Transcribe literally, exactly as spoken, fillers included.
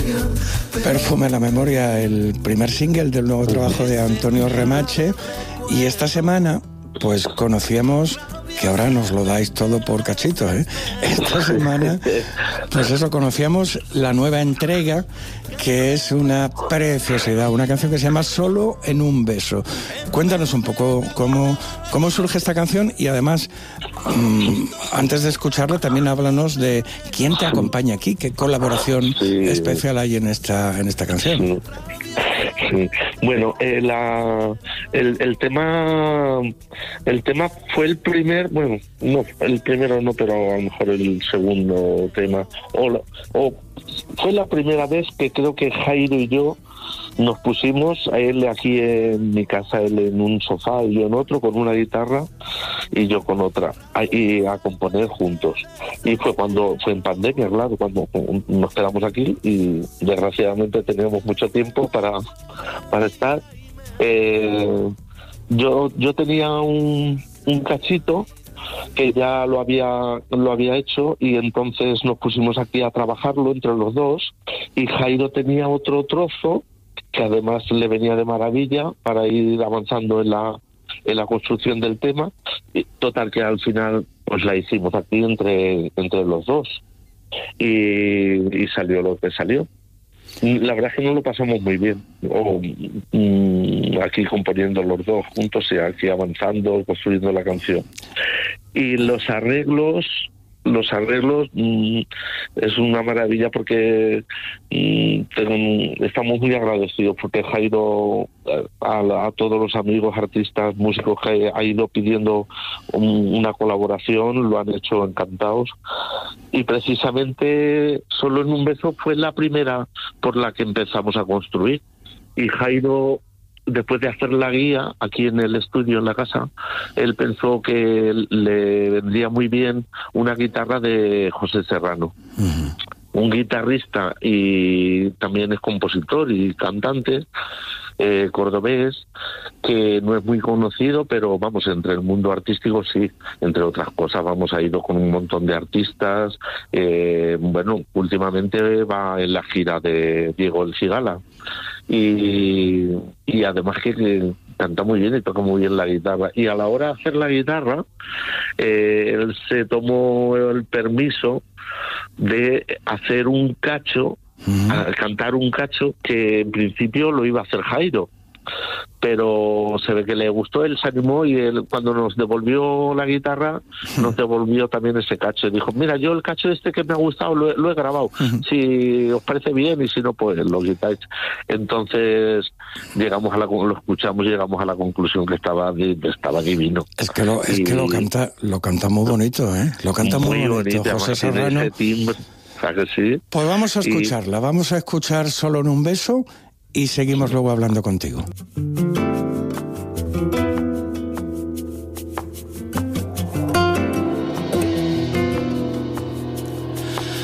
Perfume en la memoria, el primer single del nuevo trabajo de Antonio Remache. Y esta semana, pues conocíamos, que ahora nos lo dais todo por cachitos, ¿eh? Esta semana, pues eso, conocíamos la nueva entrega, que es una preciosidad, una canción que se llama Solo en un beso. Cuéntanos un poco cómo, cómo surge esta canción y además, mmm, antes de escucharla, también háblanos de quién te acompaña aquí, qué colaboración sí. especial hay en esta, en esta canción. Sí. Sí. Bueno, eh, la, el, el tema el tema fue el primer, bueno, no, el primero no, pero a lo mejor el segundo tema, o, o fue la primera vez que creo que Jairo y yo nos pusimos, a él aquí en mi casa, él en un sofá y yo en otro, con una guitarra y yo con otra, a, y a componer juntos. Y fue cuando fue en pandemia, claro, cuando nos quedamos aquí y desgraciadamente teníamos mucho tiempo para, para estar. Eh, yo, yo tenía un, un cachito que ya lo había lo había hecho y entonces nos pusimos aquí a trabajarlo entre los dos y Jairo tenía otro trozo que además le venía de maravilla para ir avanzando en la en la construcción del tema, y total que al final pues la hicimos aquí entre entre los dos y, y salió lo que salió. La verdad es que no lo pasamos muy bien, o, mm, aquí componiendo los dos juntos y aquí avanzando, construyendo la canción. Y los arreglos, los arreglos mmm, es una maravilla porque mmm, tengo, estamos muy agradecidos porque Jairo a, a todos los amigos, artistas, músicos que ha ido pidiendo un, una colaboración, lo han hecho encantados. Y precisamente Solo en un beso fue la primera por la que empezamos a construir. Y Jairo, después de hacer la guía aquí en el estudio, en la casa, él pensó que le vendría muy bien una guitarra de José Serrano. Uh-huh. Un guitarrista y también es compositor y cantante eh, cordobés, que no es muy conocido, pero vamos, entre el mundo artístico sí, entre otras cosas, vamos, ha ido con un montón de artistas, eh, bueno, últimamente va en la gira de Diego El Cigala, y, y además que, que canta muy bien y toca muy bien la guitarra, y a la hora de hacer la guitarra, eh, él se tomó el permiso de hacer un cacho, uh-huh. a cantar un cacho que en principio lo iba a hacer Jairo, pero se ve que le gustó, él se animó y él, cuando nos devolvió la guitarra, uh-huh. nos devolvió también ese cacho y dijo, mira, yo el cacho este que me ha gustado lo, lo he grabado, uh-huh. si os parece bien y si no, pues lo quitáis. Entonces llegamos a la, lo escuchamos y llegamos a la conclusión que estaba, estaba divino. Es que lo, es y, que lo canta lo canta muy bonito, ¿eh? Lo canta muy, muy bonito, bonito, José Serrano. Que sí. Pues vamos a escucharla, y... vamos a escuchar Solo en un beso y seguimos luego hablando contigo.